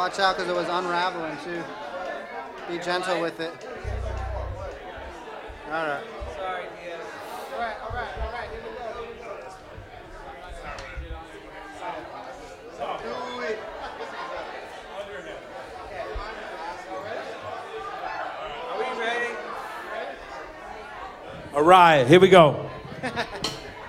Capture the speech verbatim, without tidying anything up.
Watch out because it was unraveling too. Be gentle with it. All right. Sorry, Diaz. All right, all right, all right. Here we go. Do it. Are we ready? All right, here we go.